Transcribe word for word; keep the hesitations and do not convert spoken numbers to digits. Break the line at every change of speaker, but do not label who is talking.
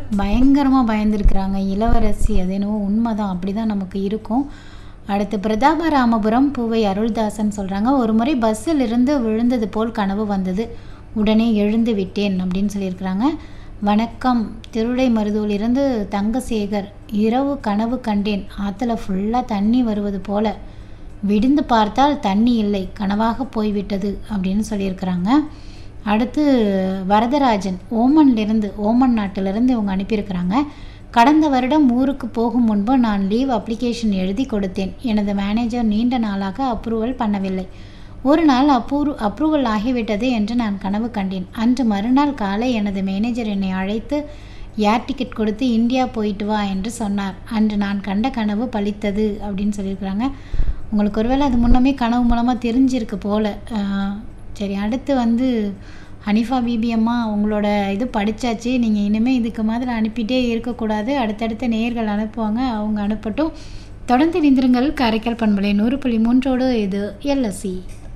பயங்கரமாக பயந்துருக்கிறாங்க இளவரசி. அது என்னவோ உண்மைதான், அப்படி தான் நமக்கு இருக்கும். அடுத்து பிரதாபராமபுரம் பூவை அருள்தாசன் சொல்கிறாங்க, ஒரு முறை பஸ்ஸில் இருந்து விழுந்தது போல் கனவு வந்தது, உடனே எழுந்து விட்டேன் அப்படின்னு சொல்லியிருக்கிறாங்க. வணக்கம், திருடை மருதூலிருந்து தங்கசேகர். இரவு கனவு கண்டேன், ஆற்றுல ஃபுல்லாக தண்ணி வருவது போல, விடிந்து பார்த்தால் தண்ணி இல்லை, கனவாக போய்விட்டது அப்படின்னு சொல்லியிருக்கிறாங்க. அடுத்து வரதராஜன் ஓமன்லேருந்து, ஓமன் நாட்டிலிருந்து இவங்க அனுப்பியிருக்கிறாங்க. கடந்த வருடம் ஊருக்கு போகும் முன்பு நான் லீவ் அப்ளிகேஷன் எழுதி கொடுத்தேன். எனது மேனேஜர் நீண்ட நாளாக அப்ரூவல் பண்ணவில்லை. ஒரு நாள் அப்ரூ அப்ரூவல் ஆகிவிட்டது என்று நான் கனவு கண்டேன். அன்று மறுநாள் காலை எனது மேனேஜர் என்னை அழைத்து ஏர் டிக்கெட் கொடுத்து இந்தியா போயிட்டு வா என்று சொன்னார். அன்று நான் கண்ட கனவு பலித்தது அப்படின்னு சொல்லியிருக்கிறாங்க. உங்களுக்கு ஒருவேளை அது முன்னமே கனவு மூலமாக தெரிஞ்சிருக்கு போல். சரி, அடுத்து வந்து ஹனிஃபா பிபி அம்மா, உங்களோட இது படித்தாச்சு. நீங்கள் இனிமேல் இதுக்கு மாதிரி அனுப்பிட்டே இருக்கக்கூடாது. அடுத்தடுத்த நேயர்கள் அனுப்புவாங்க, அவங்க அனுப்பட்டும். தொடர்ந்து நிந்திருங்கள். காரைக்கால் பண்பலை நூறு புள்ளி மூன்றோடு இது எல்எஸ்சி.